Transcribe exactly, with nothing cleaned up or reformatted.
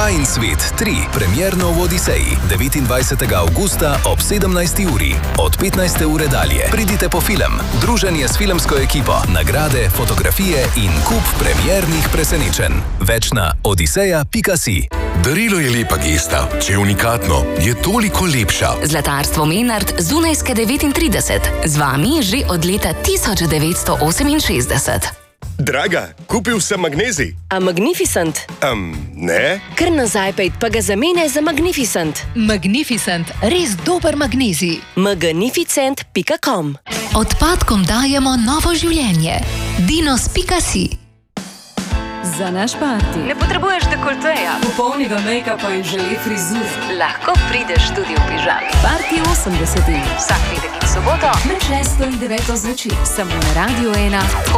Vajin svet tri, premierno v Odiseji, devetindvajsetega avgusta ob sedemnajsti uri. Od petnajste ure dalje pridite po film, druženje s filmsko ekipo, nagrade, fotografije in kup premiernih presenečenj. Več na odiseja pika si. Darilo je lepa gesta, če je unikatno, je toliko lepša. Zlatarstvo Menard Zunajske devetintrideset. Z vami že od leta tisoč devetsto oseminšestdeset. Draga, kupil sem magnezij. A Magnificent? Um, ne? Kar nazaj pejt pa ga zamene za Magnificent. Magnificent, res dober magnezij. magnificent pika com. Odpadkom dajemo novo življenje. dinos pika si. Za naš parti Ne potrebuješ dekolteja. popolnega make-upa in žele frizur. Lahko prideš tudi v pižami. Parti osemdesetih. Vsak petek in soboto Med šesto in deveto zvečer. Samo na Radio ena.